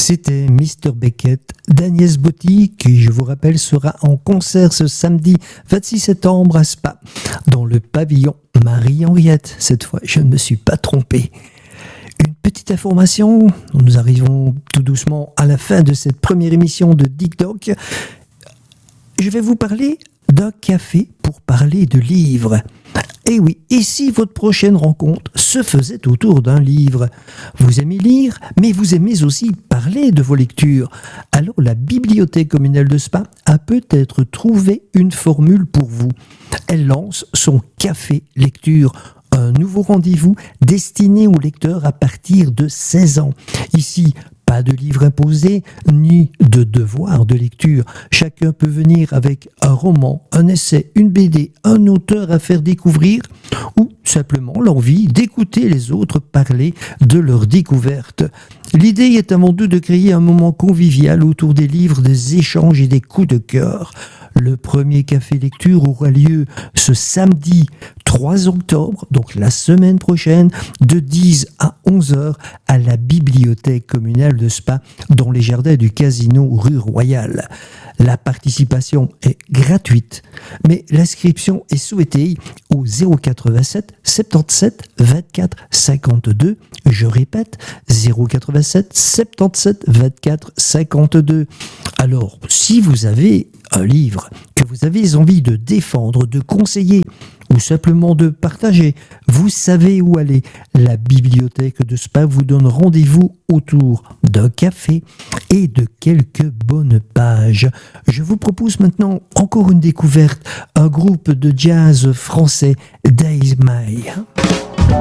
C'était Mr. Beckett d'Agnès Botti qui, je vous rappelle, sera en concert ce samedi 26 septembre à Spa, dans le pavillon Marie-Henriette. Cette fois, je ne me suis pas trompé. Une petite information, nous arrivons tout doucement à la fin de cette première émission de Dick Doc. Je vais vous parler d'un café pour parler de livres. Et oui, et si votre prochaine rencontre se faisait autour d'un livre? Vous aimez lire, mais vous aimez aussi parler de vos lectures. Alors la bibliothèque communale de Spa a peut-être trouvé une formule pour vous. Elle lance son café lecture, un nouveau rendez-vous destiné aux lecteurs à partir de 16 ans. Ici, pas de livre imposé, ni de devoir de lecture. Chacun peut venir avec un roman, un essai, une BD, un auteur à faire découvrir, ou simplement l'envie d'écouter les autres parler de leur découverte. L'idée est avant tout de créer un moment convivial autour des livres, des échanges et des coups de cœur. Le premier café lecture aura lieu ce samedi 3 octobre, donc la semaine prochaine, de 10 à 11 heures à la bibliothèque communale de Spa, dans les jardins du Casino rue Royale. La participation est gratuite, mais l'inscription est souhaitée au 087 77 24 52. Je répète, 087 77 24 52. Alors, si vous avez un livre que vous avez envie de défendre, de conseiller ou simplement de partager, vous savez où aller. La bibliothèque de Spa vous donne rendez-vous autour d'un café et de quelques bonnes pages. Je vous propose maintenant encore une découverte, un groupe de jazz français, Dave May.